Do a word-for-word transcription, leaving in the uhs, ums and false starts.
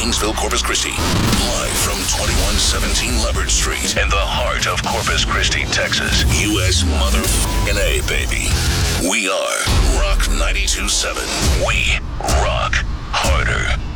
Gainesville, Corpus Christi. Live from twenty-one seventeen Leopard Street in the heart of Corpus Christi, Texas. U S motherfucking A, baby. We are Rock ninety-two point seven. We rock harder.